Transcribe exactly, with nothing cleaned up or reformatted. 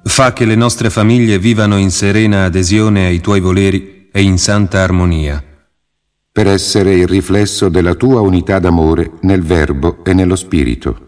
Fa che le nostre famiglie vivano in serena adesione ai tuoi voleri e in santa armonia. Per essere il riflesso della tua unità d'amore nel Verbo e nello Spirito.